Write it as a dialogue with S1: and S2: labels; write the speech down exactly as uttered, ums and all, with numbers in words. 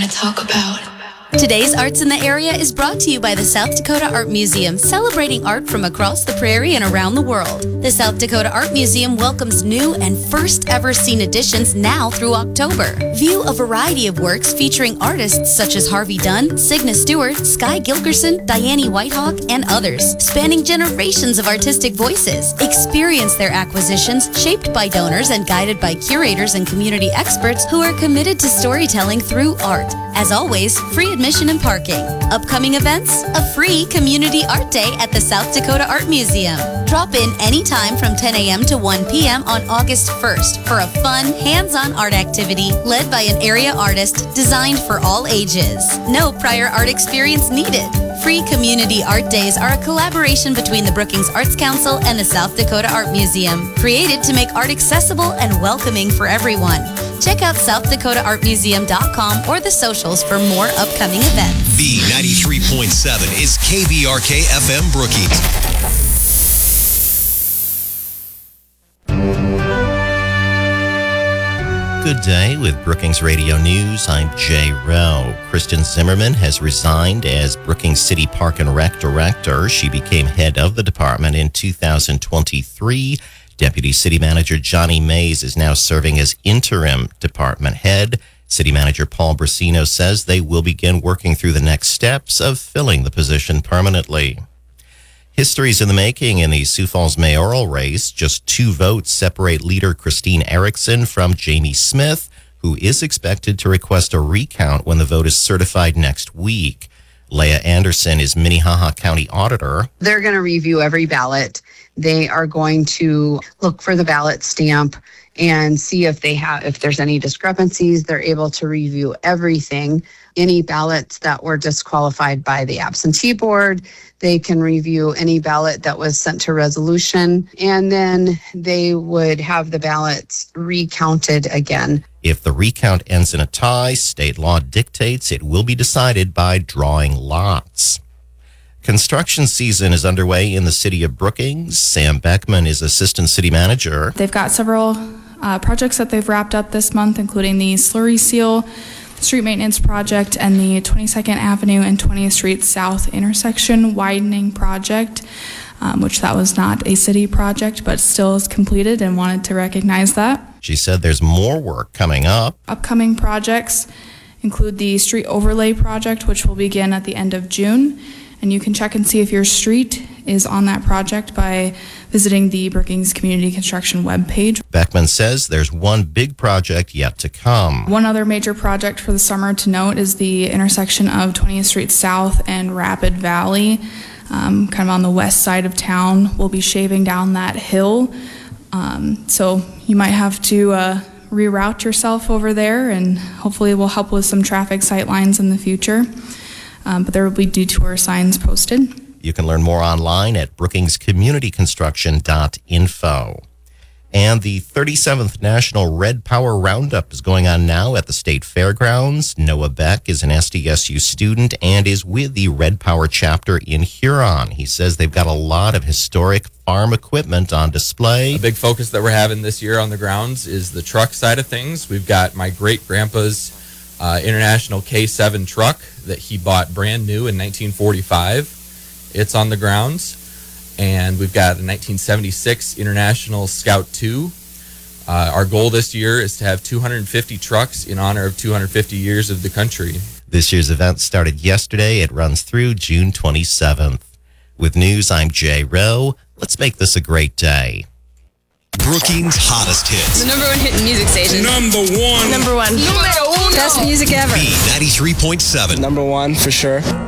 S1: to talk about.
S2: Today's Arts in the Area is brought to you by the South Dakota Art Museum, celebrating art from across the prairie and around the world. The South Dakota Art Museum welcomes new and first ever scene editions now through October. View a variety of works featuring artists such as Harvey Dunn, Signa Stewart, Sky Gilgerson, Diane Whitehawk, and others, spanning generations of artistic voices. Experience their acquisitions, shaped by donors and guided by curators and community experts who are committed to storytelling through art. As always, free admission and parking. Upcoming events, a free Community Art Day at the South Dakota Art Museum. Drop in anytime from ten a.m. to one p.m. on August first for a fun, hands-on art activity led by an area artist designed for all ages. No prior art experience needed. Free Community Art Days are a collaboration between the Brookings Arts Council and the South Dakota Art Museum, created to make art accessible and welcoming for everyone. Check out south dakota art museum dot com or the socials for more upcoming events.
S3: B ninety-three point seven is K B R K F M Brookings.
S4: Good day with Brookings Radio News. I'm Jay Rowe. Kristen Zimmerman has resigned as Brookings City Park and Rec Director. She became head of the department in two thousand twenty-three. Deputy City Manager Johnny Mays is now serving as interim department head. City Manager Paul Brasino says they will begin working through the next steps of filling the position permanently. History's in the making in the Sioux Falls mayoral race. Just two votes separate leader Christine Erickson from Jamie Smith, who is expected to request a recount when the vote is certified next week. Leah Anderson is Minnehaha County Auditor.
S5: They're going to review every ballot. They are going to look for the ballot stamp and see if they have, if there's any discrepancies. They're able to review everything. Any ballots that were disqualified by the absentee board, they can review any ballot that was sent to resolution, and then they would have the ballots recounted again.
S4: If the recount ends in a tie, state law dictates it will be decided by drawing lots. Construction season is underway in the city of Brookings. Sam Beckman is assistant city manager.
S6: They've got several uh, projects that they've wrapped up this month, including the slurry seal, street maintenance project, and the twenty-second Avenue and twentieth Street South intersection widening project, um, which that was not a city project, but still is completed, and wanted to recognize that.
S4: She said there's more work coming up.
S6: Upcoming projects include the street overlay project, which will begin at the end of June. And you can check and see if your street is on that project by visiting the Brookings Community Construction webpage.
S4: Beckman says there's one big project yet to come.
S6: One other major project for the summer to note is the intersection of twentieth Street South and Rapid Valley, um, kind of on the west side of town. We'll be shaving down that hill. Um, so you might have to uh, reroute yourself over there, and hopefully it will help with some traffic sight lines in the future. Um, but there will be detour signs posted.
S4: You can learn more online at brookings community construction dot info. And the thirty-seventh National Red Power Roundup is going on now at the State Fairgrounds. Noah Beck is an S D S U student and is with the Red Power chapter in Huron. He says they've got a lot of historic farm equipment on display.
S7: A big focus that we're having this year on the grounds is the truck side of things. We've got my great-grandpa's uh, International K seven truck that he bought brand new in nineteen forty-five. It's on the grounds. And we've got a nineteen seventy-six International Scout two. Uh, our goal this year is to have two hundred fifty trucks in honor of two hundred fifty years of the country.
S4: This year's event started yesterday. It runs through June twenty-seventh. With news, I'm Jay Rowe. Let's make this a great day.
S3: Brookings' hottest hits.
S8: The number one hit music station.
S3: Number one.
S8: Number one. Numero uno. Best music ever.
S3: B ninety-three point seven.
S9: Number one, for sure.